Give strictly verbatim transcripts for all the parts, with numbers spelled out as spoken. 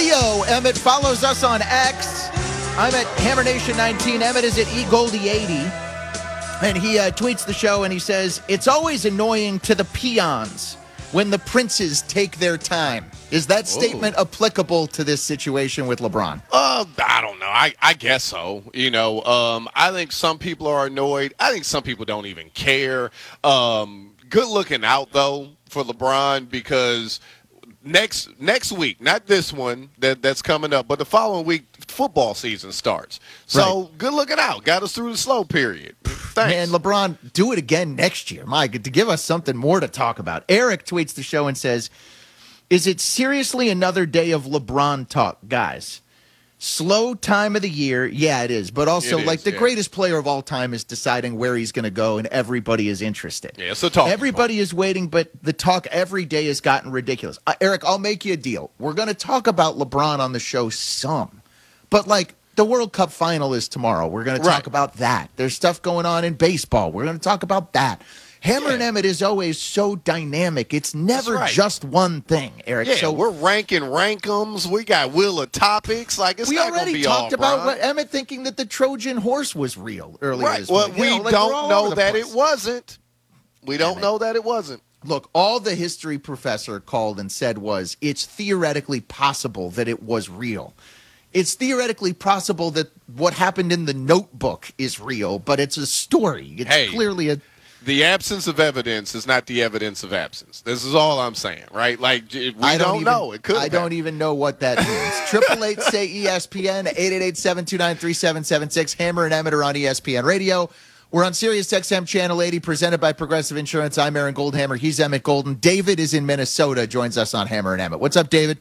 Leo Emmett follows us on X. I'm at Hammer Nation nineteen. Emmett is at eGoldie eighty. And he uh, tweets the show and he says, it's always annoying to the peons when the princes take their time. Is that statement Whoa. applicable to this situation with LeBron? Uh, I don't know. I, I guess so. You know, um, I think some people are annoyed. I think some people don't even care. Um, good looking out, though, for LeBron because next next week, not this one that, that's coming up, but the following week, football season starts. So right. good looking out. Got us through the slow period. Thanks. Man, LeBron, do it again next year. Mike, to give us something more to talk about. Eric tweets the show and says, is it seriously another day of LeBron talk, guys? Slow time of the year. Yeah, it is. But also, is, like, the yeah. greatest player of all time is deciding where he's going to go, and everybody is interested. Yeah, so talk. Everybody is waiting, but the talk every day has gotten ridiculous. Uh, Eric, I'll make you a deal. We're going to talk about LeBron on the show some. But, like, the World Cup final is tomorrow. We're going to talk right. about that. There's stuff going on in baseball. We're going to talk about that. Hammer yeah. and Emmett is always so dynamic. It's never right. just one thing, Eric. Yeah, so we're ranking rankums. We got Wheel of Topics. Like it's we not already be talked all about what Emmett thinking that the Trojan horse was real earlier. Right. This well, week. we you know, like don't know that place. it wasn't. We don't Emmett. know that it wasn't. Look, all the history professor called and said was it's theoretically possible that it was real. It's theoretically possible that what happened in the Notebook is real, but it's a story. It's hey. clearly a The absence of evidence is not the evidence of absence. This is all I'm saying, right? Like, we I don't, don't even, know. It could. I don't even know what that means. Triple eight say E S P N, eight eight eight, seven two nine, three seven seven six. Hammer and Emmett are on E S P N Radio. We're on Sirius X M Channel eighty, presented by Progressive Insurance. I'm Aaron Goldhammer. He's Emmett Golden. David is in Minnesota, joins us on Hammer and Emmett. What's up, David?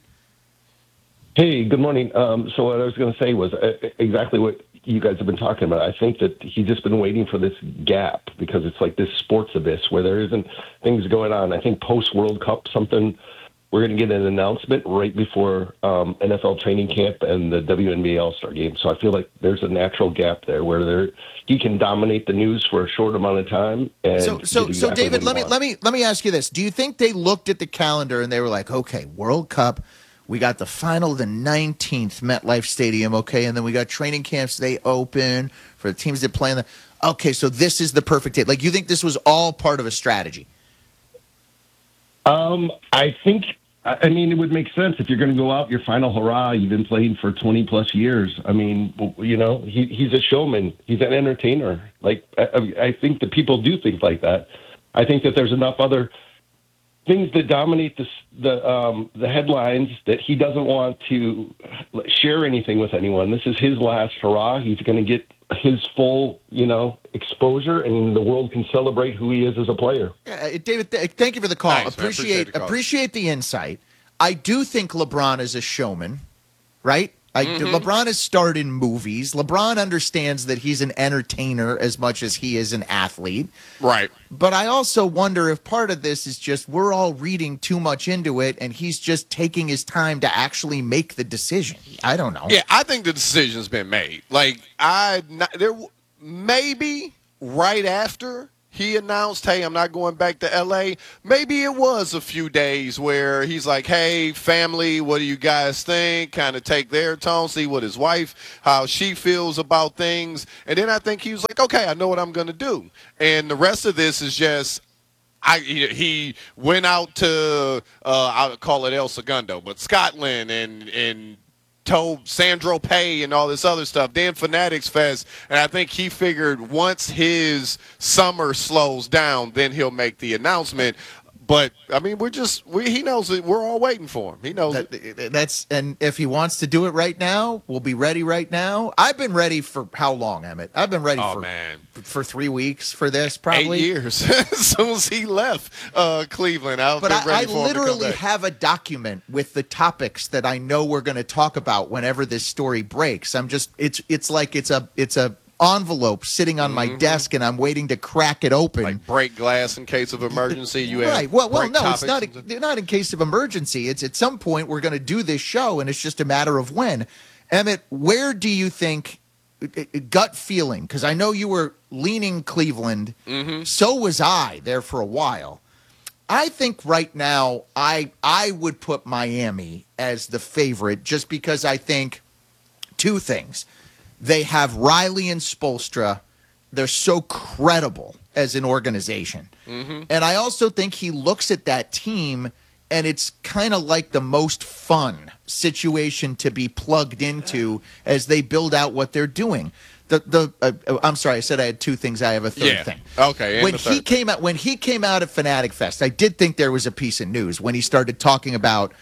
Hey, good morning. Um, so what I was going to say was uh, exactly what you guys have been talking about. I think that he's just been waiting for this gap because it's like this sports abyss where there isn't things going on. I think post-World Cup, something we're going to get an announcement right before um, N F L training camp and the W N B A All-Star game. So I feel like there's a natural gap there where there he can dominate the news for a short amount of time. And so, so, exactly so, David, let me let me let me ask you this: do you think they looked at the calendar and they were like, okay, World Cup? We got the final the nineteenth, MetLife Stadium, okay, and then we got training camps. They open for the teams that play in the – okay, so this is the perfect date. Like, you think this was all part of a strategy? Um, I think – I mean, it would make sense if you're going to go out, your final hurrah, you've been playing for twenty-plus years. I mean, you know, he, he's a showman. He's an entertainer. Like, I, I think that people do think like that. I think that there's enough other – things that dominate the the, um, the headlines that he doesn't want to share anything with anyone. This is his last hurrah. He's going to get his full, you know, exposure, and the world can celebrate who he is as a player. Yeah, David, th- thank you for the call. Nice, appreciate appreciate the call. appreciate the insight. I do think LeBron is a showman, right? I, mm-hmm. LeBron has starred in movies. LeBron understands that he's an entertainer as much as he is an athlete. Right. But I also wonder if part of this is just we're all reading too much into it, and he's just taking his time to actually make the decision. I don't know. Yeah, I think the decision's been made. Like, I not, there maybe right after he announced, hey, I'm not going back to L A, maybe it was a few days where he's like, hey, family, what do you guys think? Kind of take their tone, see what his wife, how she feels about things. And then I think he was like, okay, I know what I'm going to do. And the rest of this is just, I he went out to, uh, I'll call it El Segundo, but Scotland and and told Sandro Pay and all this other stuff, then Fanatics Fest, and I think he figured once his summer slows down, then he'll make the announcement. But I mean, we're just we, he knows that we're all waiting for him. He knows that, it. That's and if he wants to do it right now, we'll be ready right now. I've been ready for how long, Emmett? I've been ready oh, for man. for three weeks for this, probably eight years. As soon as he left uh, Cleveland, I've but been I, ready I for him literally to come back. have a document with the topics that I know we're going to talk about whenever this story breaks. I'm just it's it's like it's a it's a envelope sitting on my mm-hmm. desk, and I'm waiting to crack it open. Like break glass in case of emergency. You right? Have well, well, no, it's not. And... Not in case of emergency. It's at some point we're going to do this show, and it's just a matter of when. Emmett, where do you think gut feeling? Because I know you were leaning Cleveland. Mm-hmm. So was I there for a while. I think right now I I would put Miami as the favorite just because I think two things. They have Riley and Spoelstra. They're so credible as an organization. Mm-hmm. And I also think he looks at that team and it's kind of like the most fun situation to be plugged into as they build out what they're doing. The the uh, I'm sorry, I said I had two things. I have a third yeah. thing. Okay. When he came out, when he came out at Fanatic Fest, I did think there was a piece of news when he started talking about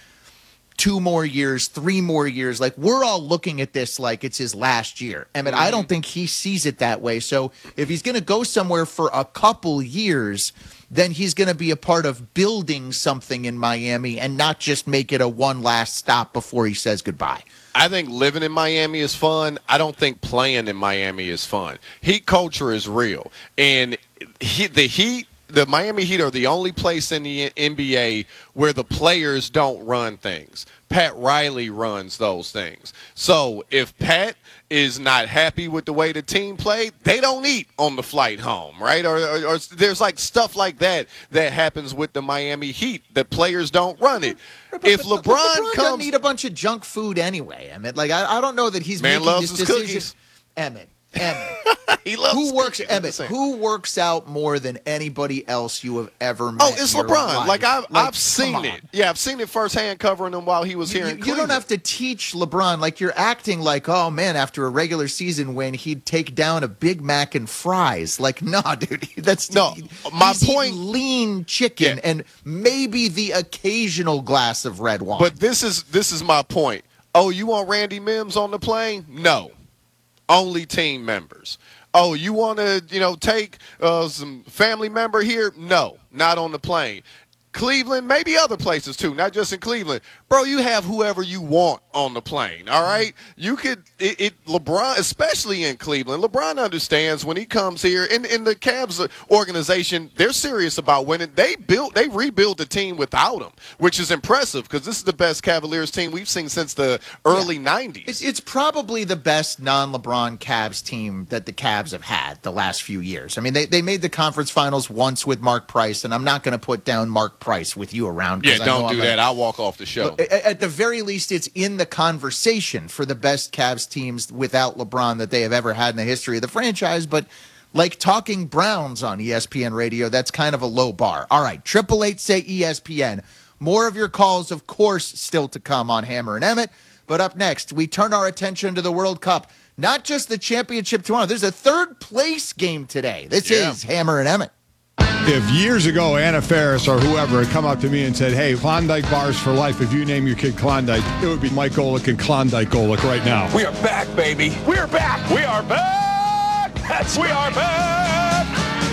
two more years, three more years. Like we're all looking at this like it's his last year. I mean, mm-hmm. I don't think he sees it that way. So if he's going to go somewhere for a couple years, then he's going to be a part of building something in Miami and not just make it a one last stop before he says goodbye. I think living in Miami is fun. I don't think playing in Miami is fun. Heat culture is real. And he, the Heat, the Miami Heat are the only place in the N B A where the players don't run things. Pat Riley runs those things. So if Pat is not happy with the way the team played, they don't eat on the flight home, right? Or, or, or there's like stuff like that that happens with the Miami Heat. The players don't run it. But, if but, LeBron, but LeBron comes, doesn't eat a bunch of junk food anyway. I mean, like I, I don't know that he's man making loves this his decision. cookies. Emmett, Emmett. He loves who works, cookies. Emmett? Who works out more than anybody else you have ever met? Oh, it's in your LeBron. life? Like I've like, I've seen it. Yeah, I've seen it firsthand covering him while he was you, here in you, Cleveland. You don't have to teach LeBron. Like you're acting like, oh man, after a regular season win, he'd take down a Big Mac and fries. Like, nah, dude, that's no. He, my he's point. Lean chicken Yeah. and maybe the occasional glass of red wine. But this is this is my point. Oh, you want Randy Mims on the plane? No, only team members. Oh, you want to, you know, take uh, some family member here? No, not on the plane. Cleveland, maybe other places too, not just in Cleveland. Bro, you have whoever you want on the plane, all right? You could, it, it LeBron, especially in Cleveland, LeBron understands when he comes here, in, in the Cavs organization, they're serious about winning. They built, they rebuilt the team without him, which is impressive because this is the best Cavaliers team we've seen since the early yeah. nineties. It's, it's probably the best non-LeBron Cavs team that the Cavs have had the last few years. I mean, they, they made the conference finals once with Mark Price, and I'm not going to put down Mark Price with you around. Yeah, don't do I'm that. Like, I'll walk off the show. At the very least, it's in the conversation for the best Cavs teams without LeBron that they have ever had in the history of the franchise. But like talking Browns on E S P N radio, that's kind of a low bar. All right, triple eight say E S P N. More of your calls, of course, still to come on Hammer and Emmett. But up next, we turn our attention to the World Cup. Not just the championship tomorrow. There's a third place game today. This yeah. is Hammer and Emmett. If years ago Anna Faris or whoever had come up to me and said, hey, Klondike bars for life, if you name your kid Klondike, it would be Mike Golick and Klondike Golick right now. We are back, baby. We are back. We are back. That's we are back.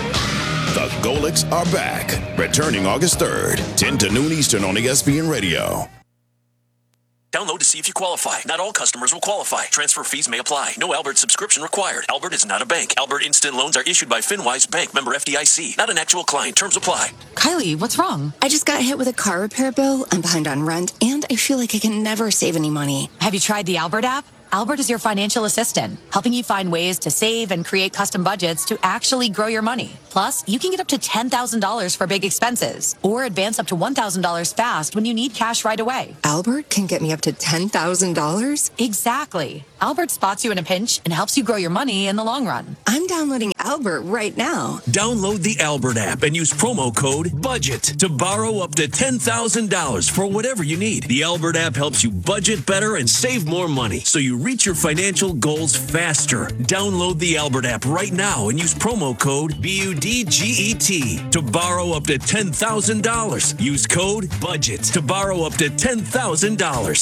The Golicks are back. Returning August third, ten to noon Eastern on E S P N Radio. Download to see if you qualify. Not all customers will qualify. Transfer fees may apply. No Albert subscription required. Albert is not a bank. Albert Instant Loans are issued by FinWise Bank, member F D I C. Not an actual client. Terms apply. Kylie, what's wrong? I just got hit with a car repair bill. I'm behind on rent, and I feel like I can never save any money. Have you tried the Albert app? Albert is your financial assistant, helping you find ways to save and create custom budgets to actually grow your money. Plus, you can get up to ten thousand dollars for big expenses or advance up to one thousand dollars fast when you need cash right away. Albert can get me up to ten thousand dollars? Exactly. Albert spots you in a pinch and helps you grow your money in the long run. I'm downloading Albert right now. Download the Albert app and use promo code BUDGET to borrow up to ten thousand dollars for whatever you need. The Albert app helps you budget better and save more money so you reach your financial goals faster. Download the Albert app right now and use promo code B U D G E T to borrow up to ten thousand dollars. Use code BUDGET to borrow up to ten thousand dollars.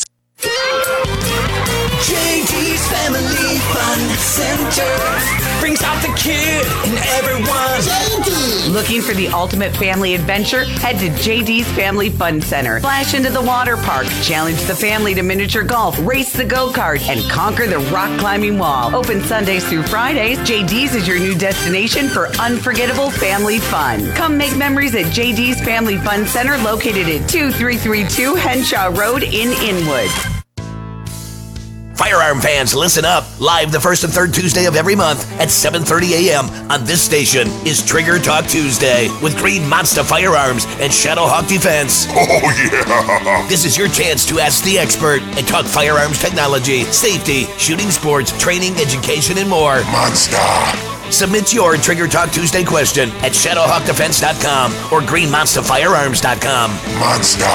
J D's Family Fun Center brings out the kid in everyone. J D. Looking for the ultimate family adventure? Head to J D's Family Fun Center. Splash into the water park, challenge the family to miniature golf, race the go-kart, and conquer the rock climbing wall. Open Sundays through Fridays, J D's is your new destination for unforgettable family fun. Come make memories at J D's Family Fun Center, located at two three three two Henshaw Road in Inwood. Firearm fans, listen up. Live the first and third Tuesday of every month at seven thirty a.m. on this station is Trigger Talk Tuesday with Green Monster Firearms and Shadowhawk Defense. Oh, yeah. This is your chance to ask the expert and talk firearms technology, safety, shooting sports, training, education, and more. Monster. Submit your Trigger Talk Tuesday question at shadowhawk defense dot com or green monster firearms dot com. Monster.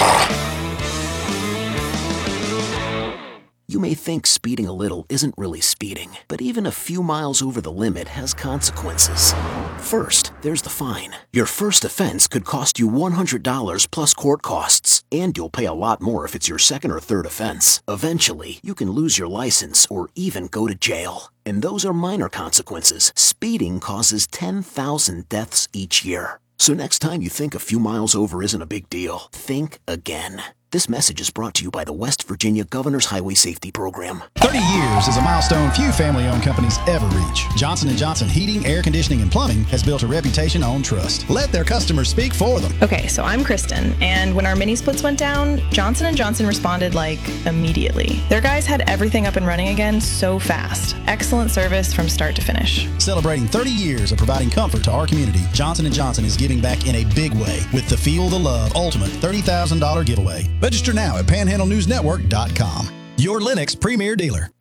You may think speeding a little isn't really speeding, but even a few miles over the limit has consequences. First, there's the fine. Your first offense could cost you one hundred dollars plus court costs, and you'll pay a lot more if it's your second or third offense. Eventually, you can lose your license or even go to jail. And those are minor consequences. Speeding causes ten thousand deaths each year. So next time you think a few miles over isn't a big deal, think again. This message is brought to you by the West Virginia Governor's Highway Safety Program. thirty years is a milestone few family-owned companies ever reach. Johnson and Johnson Heating, Air Conditioning, and Plumbing has built a reputation on trust. Let their customers speak for them. Okay, so I'm Kristen, and when our mini splits went down, Johnson and Johnson responded like immediately. Their guys had everything up and running again so fast. Excellent service from start to finish. Celebrating thirty years of providing comfort to our community, Johnson and Johnson is giving back in a big way with the Feel the Love Ultimate thirty thousand dollars giveaway. Register now at panhandle news network dot com. Your Lennox premier dealer.